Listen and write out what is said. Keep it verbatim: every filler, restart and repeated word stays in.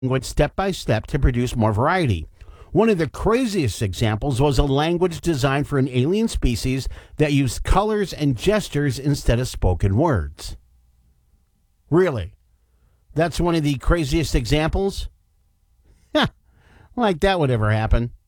language step by step to produce more variety. One of the craziest examples was a language designed for an alien species that used colors and gestures instead of spoken words. Really? That's one of the craziest examples? Like that would ever happen.